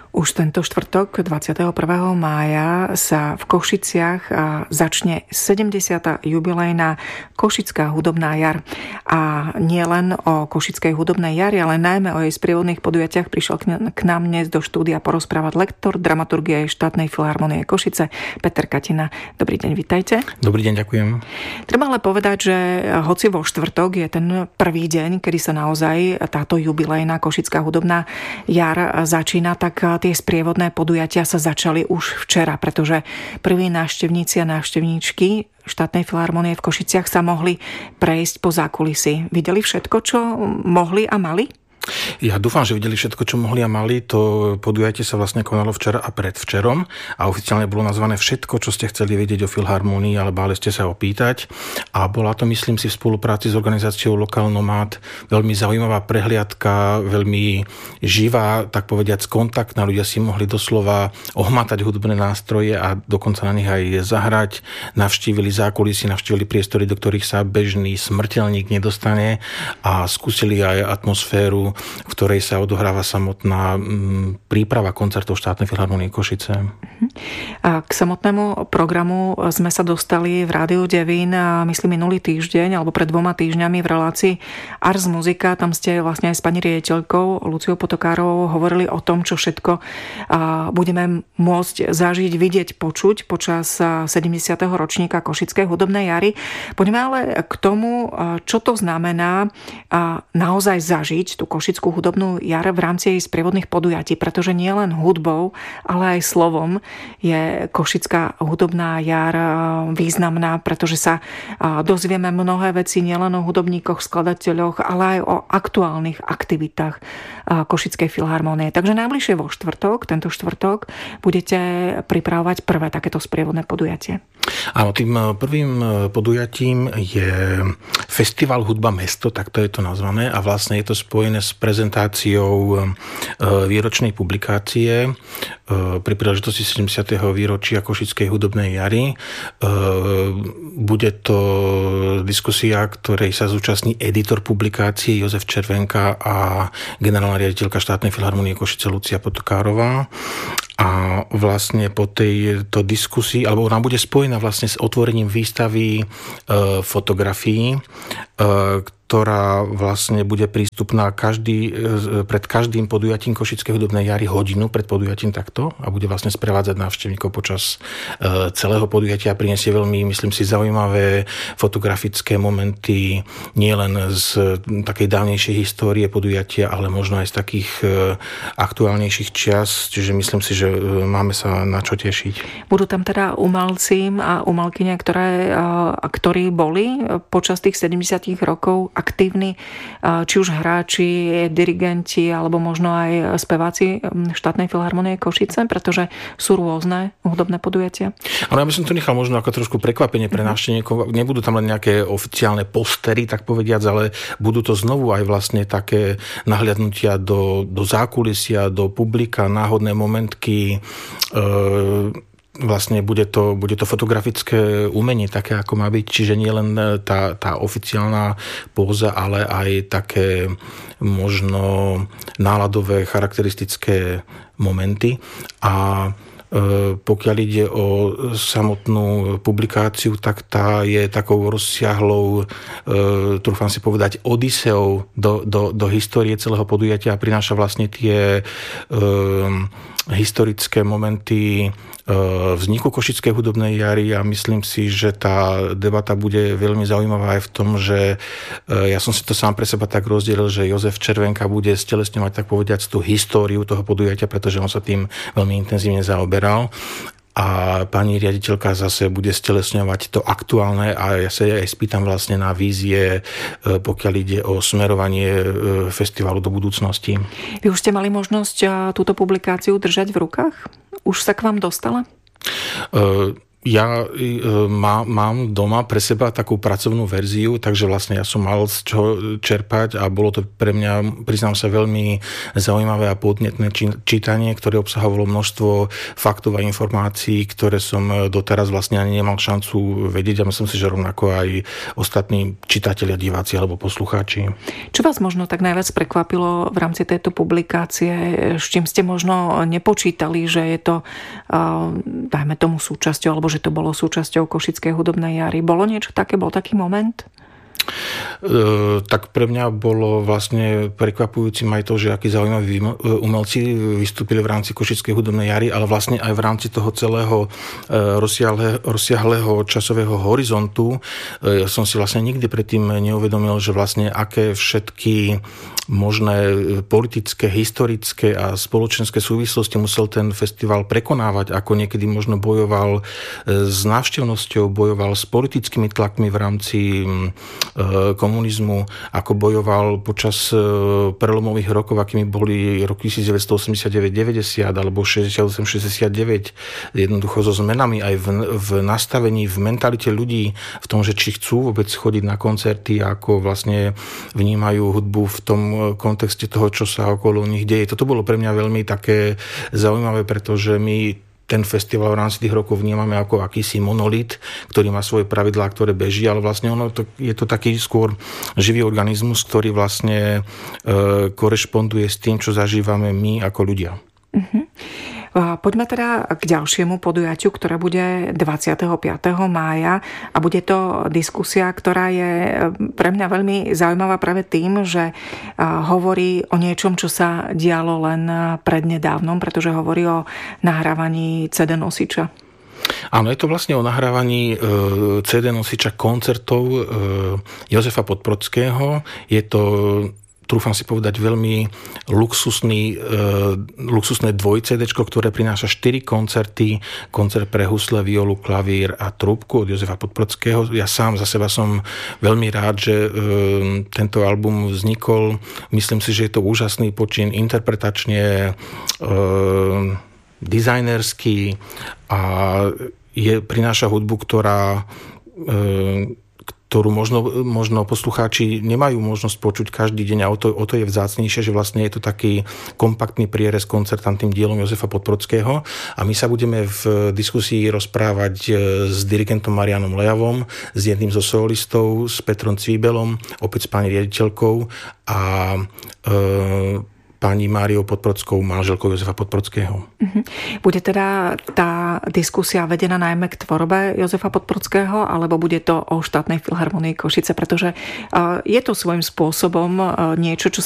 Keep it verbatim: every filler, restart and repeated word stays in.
Už tento štvrtok, dvadsiateho prvého mája, sa v Košiciach začne sedemdesiata jubilejná Košická hudobná jar. A nie len o Košickej hudobnej jari, ale najmä o jej sprievodných podujatiach prišiel k nám dnes do štúdia porozprávať lektor dramaturgie Štátnej filharmonie Košice Peter Katina. Dobrý deň, vitajte. Dobrý deň, ďakujem. Treba ale povedať, že hoci vo štvrtok je ten prvý deň, kedy sa naozaj táto jubilejná Košická hudobná jar začína, tak tie sprievodné podujatia sa začali už včera, pretože prví návštevníci a návštevníčky Štátnej filharmonie v Košiciach sa mohli prejsť po zákulisí. Videli všetko, čo mohli a mali? Ja dúfam, že videli všetko, čo mohli a mali. To podujatie sa vlastne konalo včera a predvčerom a oficiálne bolo nazvané Všetko, čo ste chceli vedieť o filharmonii, ale báli ste sa opýtať. A bola to, myslím si, v spolupráci s organizáciou Lokal Nomád veľmi zaujímavá prehliadka, veľmi živá, tak povediac kontaktná. Ľudia si mohli doslova ohmatať hudobné nástroje a dokonca na nich aj zahrať. Navštívili zákulisy, navštívili priestory, do ktorých sa bežný smrteľník nedostane a skúsili aj atmosféru, v ktorej sa odohráva samotná príprava koncertov Štátnej filharmonie Košice. A k samotnému programu sme sa dostali v Rádiu Devín, myslím minulý týždeň, alebo pred dvoma týždňami v relácii Ars Musica. Tam ste vlastne aj s pani riaditeľkou Luciou Potokárovou hovorili o tom, čo všetko budeme môcť zažiť, vidieť, počuť počas sedemdesiateho ročníka Košickej hudobnej jary. Poďme ale k tomu, čo to znamená naozaj zažiť tú Košickú hudobnú jar v rámci jej sprievodných podujatí, pretože nie len hudbou, ale aj slovom je Košická hudobná jar významná, pretože sa dozvieme mnohé veci nielen o hudobníkoch, skladateľoch, ale aj o aktuálnych aktivitách Košickej filharmonie. Takže najbližšie vo štvrtok, tento štvrtok, budete pripravovať prvé takéto sprievodné podujatie. Áno, tým prvým podujatím je Festival Hudba Mesto, tak to je to nazvané, a vlastne je to spojené s prezentáciou výročnej publikácie pri príležitosti sedemdesiateho výročia Košickej hudobnej jary. Bude to diskusia, ktorej sa zúčastní editor publikácie Jozef Červenka a generálna riaditeľka Štátnej filharmonie Košice Lucia Potokárová. A vlastne po tejto diskusii, alebo ona bude spojená vlastne s otvorením výstavy e, fotografií, e, ktorá vlastne bude prístupná každý, pred každým podujatím Košickej hudobnej jary hodinu pred podujatím takto a bude vlastne sprevádzať návštevníkov počas celého podujatia a prinesie veľmi, myslím si, zaujímavé fotografické momenty nielen z takej dávnejšej histórie podujatia, ale možno aj z takých aktuálnejších čias, čiže myslím si, že máme sa na čo tešiť. Budú tam teda umelci a umelkyne, ktoré, ktorí boli počas tých sedemdesiatych rokov aktívni, či už hráči, dirigenti, alebo možno aj speváci Štátnej filharmonie Košice, pretože sú rôzne hudobné podujatia. Ale ja by som to nechal možno ako trošku prekvapenie pre návštevníkov. Nebudú tam len nejaké oficiálne postery, tak povediac, ale budú to znovu aj vlastne také nahliadnutia do, do zákulisia, do publika, náhodné momentky, e- Vlastne bude to, bude to fotografické umenie, také ako má byť, čiže nie len tá, tá oficiálna póza, ale aj také možno náladové, charakteristické momenty. A pokiaľ ide o samotnú publikáciu, tak tá je takou rozsiahlou, trúfam si povedať, odiseou do, do, do histórie celého podujatia a prináša vlastne tie um, historické momenty vzniku Košickej hudobnej jary a myslím si, že tá debata bude veľmi zaujímavá aj v tom, že ja som si to sám pre seba tak rozdielil, že Jozef Červenka bude stelesňovať, tak povediac, tú históriu toho podujatia, pretože on sa tým veľmi intenzívne zaoberal. A pani riaditeľka zase bude stelesňovať to aktuálne a ja sa aj spýtam vlastne na vízie, pokiaľ ide o smerovanie festivalu do budúcnosti. Vy už ste mali možnosť túto publikáciu držať v rukách? Už sa k vám dostala? Uh, Ja e, má, mám doma pre seba takú pracovnú verziu, takže vlastne ja som mal z čoho čerpať a bolo to pre mňa, priznám sa, veľmi zaujímavé a podnetné čítanie, ktoré obsahovalo množstvo faktov a informácií, ktoré som doteraz vlastne ani nemal šancu vedieť a myslím si, že rovnako aj ostatní čitatelia, diváci alebo poslucháči. Čo vás možno tak najviac prekvapilo v rámci tejto publikácie, s čím ste možno nepočítali, že je to, dajme tomu, súčasťou, alebo že to bolo súčasťou Košickej hudobnej jary? Bolo niečo také? Bol taký moment? E, tak pre mňa bolo vlastne prekvapujúcim aj to, že akí zaujímaví umelci vystúpili v rámci Košickej hudobnej jary, ale vlastne aj v rámci toho celého rozsiahlého, rozsiahlého časového horizontu. Ja som si vlastne nikdy predtým neuvedomil, že vlastne aké všetky možné politické, historické a spoločenské súvislosti musel ten festival prekonávať, ako niekedy možno bojoval s návštevnosťou, bojoval s politickými tlakmi v rámci komunizmu, ako bojoval počas prelomových rokov, akými boli roky devätnásťstoosemdesiatdeväť deväťdesiat alebo šesťdesiatosem šesťdesiatdeväť, jednoducho so zmenami aj v, v nastavení, v mentalite ľudí, v tom, že či chcú vôbec chodiť na koncerty, ako vlastne vnímajú hudbu v tom kontexte toho, čo sa okolo nich deje. Toto bolo pre mňa veľmi také zaujímavé, pretože my ten festival v rámci tých rokov vnímame ako akýsi monolit, ktorý má svoje pravidlá, ktoré beží, ale vlastne ono to, je to taký skôr živý organizmus, ktorý vlastne e, korešponduje s tým, čo zažívame my ako ľudia. Uh-huh. Poďme teda k ďalšiemu podujatiu, ktoré bude dvadsiateho piateho mája a bude to diskusia, ktorá je pre mňa veľmi zaujímavá práve tým, že hovorí o niečom, čo sa dialo len prednedávnom, pretože hovorí o nahrávaní cé dé nosiča. Áno, je to vlastne o nahrávaní cé dé nosiča koncertov Jozefa Podbrodského. Je to, trúfam si povedať, veľmi luxusný, e, luxusné dvoj-cédečko, ktoré prináša štyri koncerty. Koncert pre husle, violu, klavír a trúbku od Jozefa Podbrodského. Ja sám za seba som veľmi rád, že e, tento album vznikol. Myslím si, že je to úžasný počin interpretačne, e, dizajnerský a je, prináša hudbu, ktorá e, ktorú možno, možno poslucháči nemajú možnosť počuť každý deň a o to, o to je vzácnejšie, že vlastne je to taký kompaktný prierez koncertantným dielom Jozefa Podbrodského a my sa budeme v diskusii rozprávať s dirigentom Marianom Lejavom, s jedným zo solistov, s Petrom Cvíbelom, opäť s pani riaditeľkou a e, pani Máriou Podbrodskou, manželkou Jozefa Podbrodského. Uh-huh. Bude teda tá diskusia vedená najmä k tvorbe Jozefa Podbrodského, alebo bude to o štátnej filharmonii Košice, pretože uh, je to svojím spôsobom uh, niečo, čo